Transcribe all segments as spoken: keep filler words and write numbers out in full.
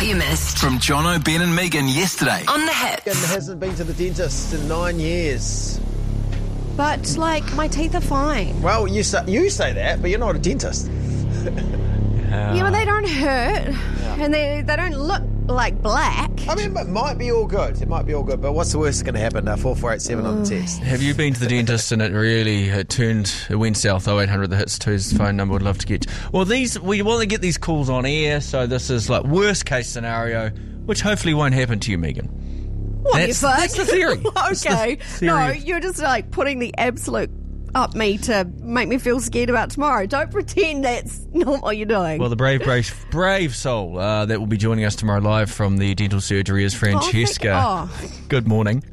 what you missed. From Jono, Ben and Megan yesterday. On the Hits. And hasn't been to the dentist in nine years. But, like, my teeth are fine. Well, you say, you say that, but you're not a dentist. Yeah, but they don't hurt. Yeah. And they they don't look like black. I mean, it might be all good. It might be all good. But what's the worst that's going to happen? Uh, four four eight seven on the text. Have you been to the dentist and it really it turned, it went south? oh eight hundred the hits two is the phone number. Would love to get you. Well, these we want to get these calls on air, so this is like worst case scenario, which hopefully won't happen to you, Megan. What that's, do you that's the theory. Okay. The theory. No, you're just like putting the absolute up me to make me feel scared about tomorrow. Don't pretend that's not what you're doing. Well, the brave, brave, brave soul uh, that will be joining us tomorrow live from the dental surgery is Francesca. Oh, thank- oh. Good morning.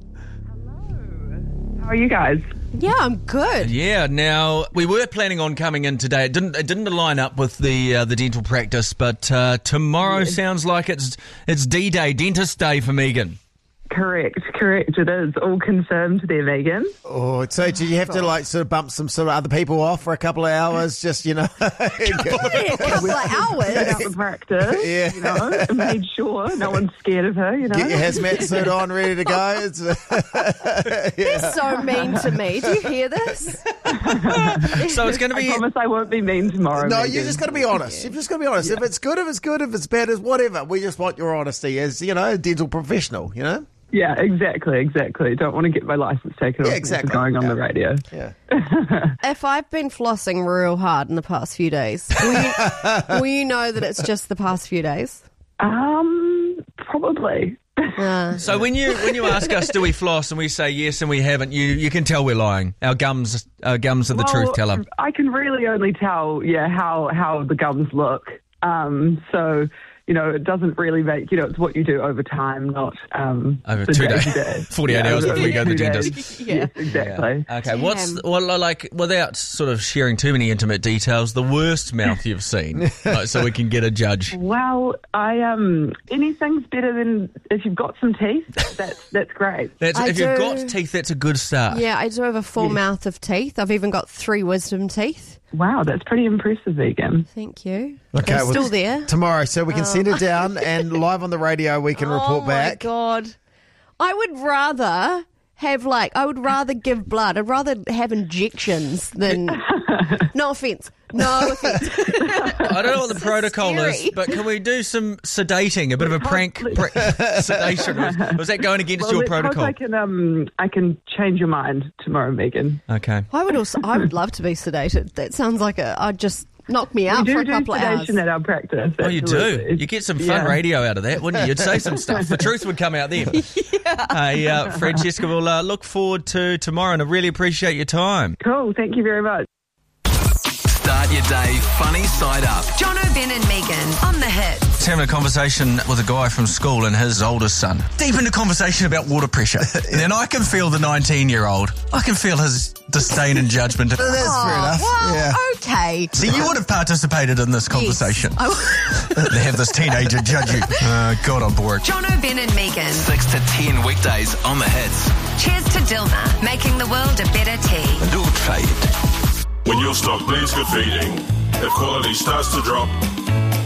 Hello. How are you guys? Yeah, I'm good. Yeah. Now we were planning on coming in today. It didn't. It didn't line up with the uh, the dental practice, but uh, tomorrow yes. sounds like it's it's D-Day, Dentist Day for Megan. Correct, correct. It is all confirmed there, Megan. Oh, so do you have to like sort of bump some sort of other people off for a couple of hours? Just you know, yeah, a couple of hours. Set up the practice. Yeah, you know, made sure no one's scared of her. You know, get your hazmat suit on, ready to go. It's, yeah. They're so mean to me. Do you hear this? So it's going to be. I promise I won't be mean tomorrow. No, Megan. you just got to be honest. You've just got to be honest. Yeah. If it's good, if it's good, if it's bad, it's whatever. We just want your honesty as you know, a dental professional. You know. Yeah, exactly, exactly. Don't want to get my license taken yeah, off exactly. for going on yeah. the radio. Yeah. If I've been flossing real hard in the past few days, will you, will you know that it's just the past few days? Um, probably. Uh, so when you when you ask us, do we floss, and we say yes and we haven't, you you can tell we're lying. Our gums, our gums are the well, truth teller. I can really only tell, yeah, how how the gums look. Um, so. You know, it doesn't really make, you know, it's what you do over time, not um, over two days, day. forty-eight yeah, hours before you go to the dentist. Days. Yeah, yes, exactly. Yeah. Okay, what's, well, like, without sort of sharing too many intimate details, the worst mouth you've seen, like, so we can get a judge? Well, I um, anything's better than if you've got some teeth. That's that's great. That's, if do, you've got teeth, that's a good start. Yeah, I do have a full yes. mouth of teeth. I've even got three wisdom teeth. Wow, that's pretty impressive, Megan. Thank you. Okay, They're well, still there. Tomorrow, so we can oh. send it down and live on the radio we can report oh back. Oh, my God. I would rather have, like, I would rather give blood. I'd rather have injections than... No offence. No offence. I don't know what the so protocol scary. is, but can we do some sedating, a bit of a prank pr- sedation? Was, was that going against well, your let's protocol? hope I can, um, I can change your mind tomorrow, Megan. Okay. I would also, I would love to be sedated. That sounds like a, I'd just knock me out we do for a do couple of hours. sedation at our practice. Oh, you do? Absolutely. You get some fun yeah. radio out of that, wouldn't you? You'd say some stuff. The truth would come out then. yeah. Hey, uh, Francesca, we'll uh, look forward to tomorrow, and I really appreciate your time. Cool. Thank you very much. Start your day funny side up. Jono, Ben and Megan on the Hits. I was having a conversation with a guy from school and his oldest son. Deep into conversation about water pressure. And then I can feel the nineteen-year-old. I can feel his disdain and judgment. That's oh, fair enough. Well, yeah. okay. So you would have participated in this conversation. Yes. They have this teenager judge you. Uh, God, I'm bored. Jono, Ben and Megan. six to ten weekdays on the Hits. Cheers to Dilma, making the world a better tea. Do trade. When your stock bleeds good feeding, if quality starts to drop,